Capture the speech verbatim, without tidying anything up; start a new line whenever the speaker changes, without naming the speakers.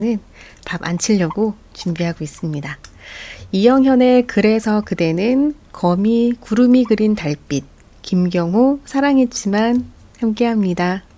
밥 안 치려고 준비하고 있습니다. 이영현의 그래서 그대는, 거미 구름이 그린 달빛, 김경호 사랑했지만 함께합니다.